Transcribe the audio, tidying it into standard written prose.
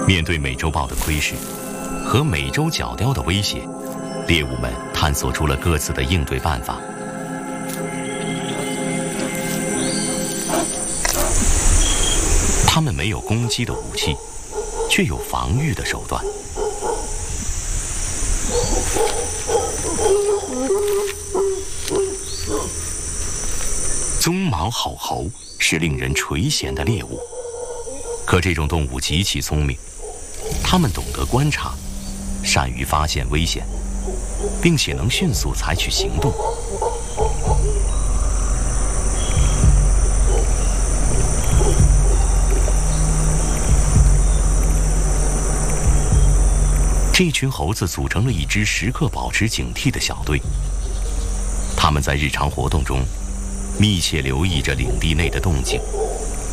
面对美洲豹的窥视和美洲角雕的威胁，猎物们探索出了各自的应对办法。它们没有攻击的武器，却有防御的手段。鬃毛好猴是令人垂涎的猎物，可这种动物极其聪明，它们懂得观察，善于发现危险，并且能迅速采取行动。这群猴子组成了一支时刻保持警惕的小队，他们在日常活动中密切留意着领地内的动静，